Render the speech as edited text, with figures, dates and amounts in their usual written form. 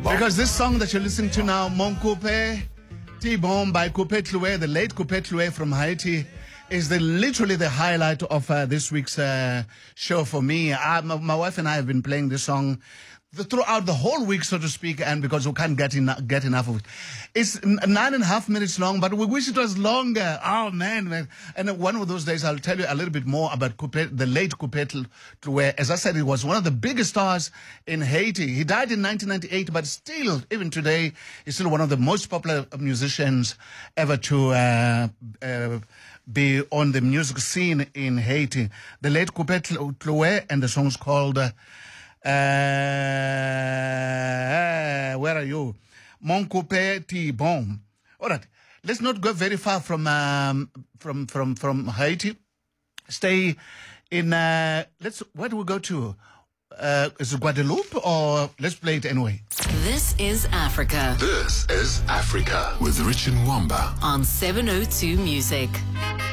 Because this song that you're listening to now, Mon Coupe, T-Bomb by Coupe Tloué, the late Coupe Tloué from Haiti, is literally the highlight of this week's show for me. My wife and I have been playing this song throughout the whole week, so to speak, and because we can't get enough of it. It's 9.5 minutes long, but we wish it was longer. Oh, man. And one of those days, I'll tell you a little bit more about the late Coupe Tloué. As I said, he was one of the biggest stars in Haiti. He died in 1998, but still, even today, he's still one of the most popular musicians ever to be on the music scene in Haiti. The late Coupe Tloué, and the song's called... where are you? Mon Coupe T-Bomb. All right, let's not go very far from Haiti. Stay in. Where do we go to? Is it Guadeloupe, or let's play it anyway? This is Africa. This is Africa with Rich and Wamba on 702 Music.